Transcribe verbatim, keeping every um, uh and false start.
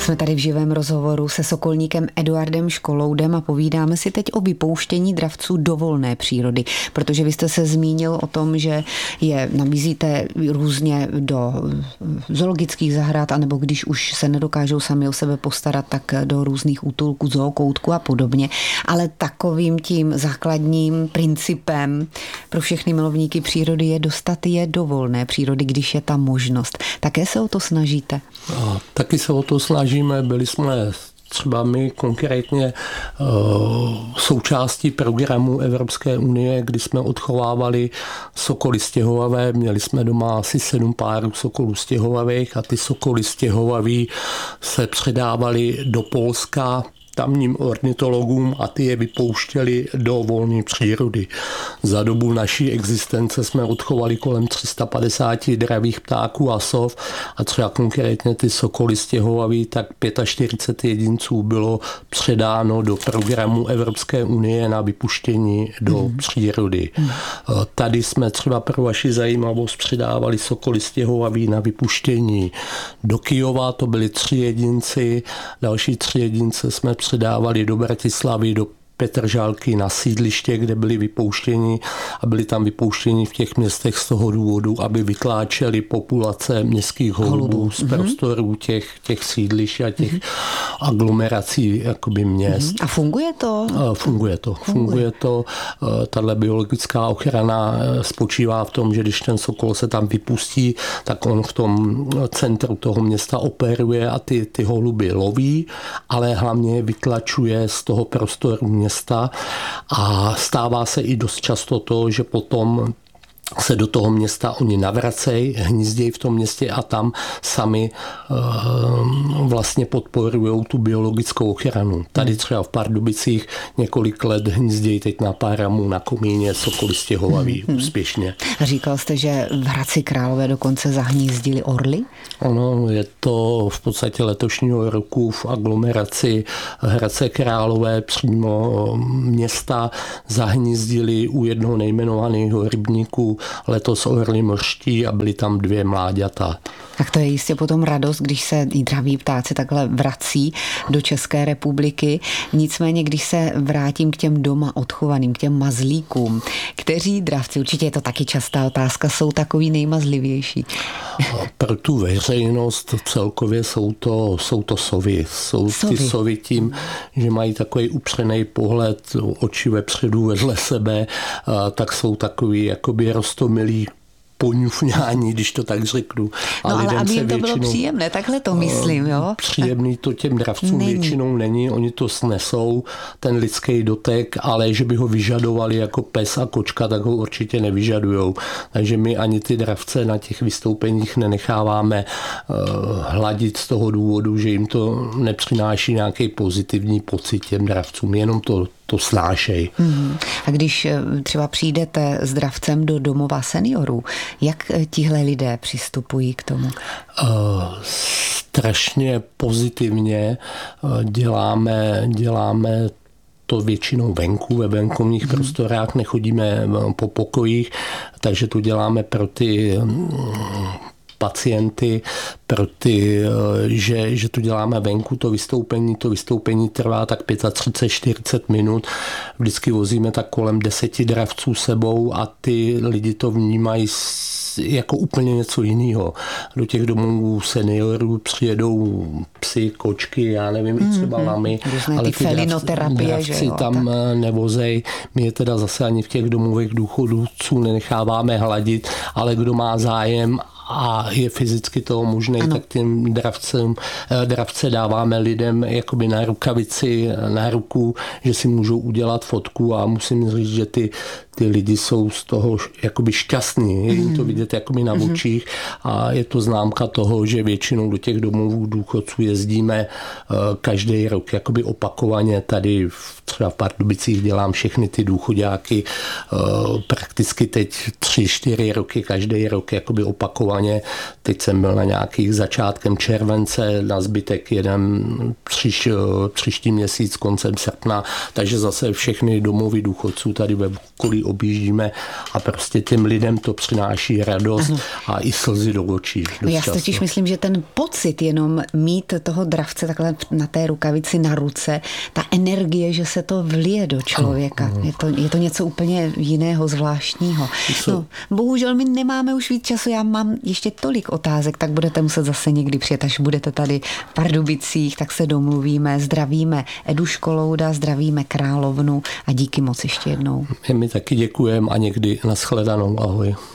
Jsme tady v živém rozhovoru se sokolníkem Eduardem Školoudem a povídáme si teď o vypouštění dravců do volné přírody, protože vy jste se zmínil o tom, že je nabízíte různě do zoologických zahrad, anebo když už se nedokážou sami o sebe postarat, tak do různých útulků, zookoutku a podobně. Ale takovým tím základním principem pro všechny milovníky přírody je dostat je do volné přírody, když je ta možnost. Také se o to snažíte? A, taky se o to snažíme. Byli jsme třeba my konkrétně uh, součástí programu Evropské unie, kdy jsme odchovávali sokoly stěhovavé. Měli jsme doma asi sedm párů sokolů stěhovavých a ty sokoly stěhovaví se předávali do Polska tamním ornitologům a ty je vypouštěli do volné přírody. Za dobu naší existence jsme odchovali kolem tři sta padesát dravých ptáků a sov a třeba konkrétně ty sokoly stěhovaví, tak čtyřicet pět jedinců bylo předáno do programu Evropské unie na vypuštění do mm. přírody. Mm. Tady jsme třeba pro vaši zajímavost předávali sokoly stěhovaví na vypuštění do Kyjova, to byly tři jedinci, další tři jedince jsme předávali do Bratislavy, do Petržálky na sídliště, kde byli vypouštěni a byli tam vypouštěni v těch městech z toho důvodu, aby vytláčeli populace městských holubů z prostorů těch, těch sídlišť a těch mm-hmm. aglomerací jakoby měst. A funguje to? Funguje to. Funguje, funguje to. Tahle biologická ochrana spočívá v tom, že když ten sokol se tam vypustí, tak on v tom centru toho města operuje a ty, ty holuby loví, ale hlavně vytlačuje z toho prostoru města. A stává se i dost často to, že potom se do toho města oni navracejí, hnízdějí v tom městě a tam sami uh, vlastně podporují tu biologickou ochranu. Tady třeba v Pardubicích několik let hnízdějí teď na Páramu, na Komíně, sokoly stěhovaví hmm. úspěšně. Říkal jste, že v Hradci Králové dokonce zahnízdili orly? Ano, je to v podstatě letošního roku v aglomeraci Hradce Králové přímo města zahnízdili u jednoho nejmenovaného rybníku letos orly mořští a byly tam dvě mláďata. Tak to je jistě potom radost, když se draví ptáci takhle vrací do České republiky. Nicméně, když se vrátím k těm doma odchovaným, k těm mazlíkům, kteří dravci, určitě je to taky častá otázka, jsou takový nejmazlivější? Pro tu veřejnost celkově jsou to, jsou to sovy. Jsou sovy. Ty sovy tím, že mají takový upřený pohled, oči vepředu vedle sebe, tak jsou takový jakoby roztomilí poňufňání, když to tak řeknu. A no ale aby jim to bylo příjemné, takhle to myslím, jo? Příjemný to těm dravcům není. Většinou není, oni to snesou, ten lidský dotek, ale že by ho vyžadovali jako pes a kočka, tak ho určitě nevyžadujou. Takže my ani ty dravce na těch vystoupeních nenecháváme uh, hladit z toho důvodu, že jim to nepřináší nějaký pozitivní pocit těm dravcům, jenom to to snášej. Hmm. A když třeba přijdete s dravcem do domova seniorů, jak tihle lidé přistupují k tomu? Uh, strašně pozitivně děláme, děláme to většinou venku, ve venkovních hmm. prostorách, nechodíme po pokojích, takže to děláme pro ty pacienty, pro ty, že, že to děláme venku, to vystoupení, to vystoupení trvá tak třicet pět čtyřicet minut, vždycky vozíme tak kolem deseti dravců sebou a ty lidi to vnímají jako úplně něco jiného. Do těch domovů seniorů přijedou psy, kočky, já nevím, mm-hmm. i třeba lamy, ale ty, ty felinoterapie, dravci, že jo, tam tak. nevozej. My je teda zase ani v těch domovech důchodců nenecháváme hladit, ale kdo má zájem a je fyzicky toho možné, ano. tak těm dravcem, dravce dáváme lidem jakoby na rukavici, na ruku, že si můžou udělat fotku a musím říct, že ty, ty lidi jsou z toho jakoby šťastní. Je jim to vidět jakoby na očích a je to známka toho, že většinou do těch domovů důchodců jezdíme každý rok jakoby opakovaně. Tady třeba v Pardubicích dělám všechny ty důchodáky prakticky teď tři, čtyři roky, každý rok jakoby opakovaně. Teď jsem byl na nějakých začátkem července, na zbytek jeden příš, příští měsíc koncem srpna, takže zase všechny domovy důchodců tady ve okolí objíždíme a prostě těm lidem to přináší radost ano. a i slzy do očí. No já si totiž myslím, že ten pocit jenom mít toho dravce takhle na té rukavici na ruce, ta energie, že se to vlije do člověka, ano. Je, to, je to něco úplně jiného, zvláštního. No, bohužel my nemáme už víc času, já mám ještě tolik otázek, tak budete muset zase někdy přijet, až budete tady v Pardubicích, tak se domluvíme, zdravíme Edu Školouda, zdravíme Královnu a díky moc ještě jednou. My taky děkujeme a někdy nashledanou, ahoj.